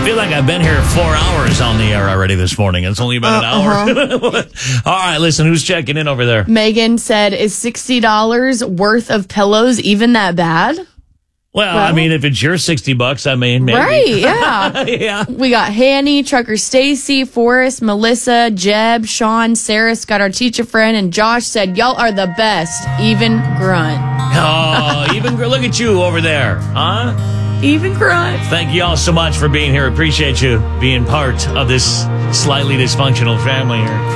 feel like I've been here 4 hours on the air already this morning. It's only been an hour. All right, listen, who's checking in over there? Megan said, is $60 worth of pillows even that bad? Well, I mean, if it's your $60, I mean, maybe. Right, yeah. Yeah. We got Hanny, Trucker Stacy, Forrest, Melissa, Jeb, Sean, Sarah's got our teacher friend, and Josh said, y'all are the best. Even grunt. Oh, look at you over there, huh? Even grunt. Thank you all so much for being here. Appreciate you being part of this slightly dysfunctional family here.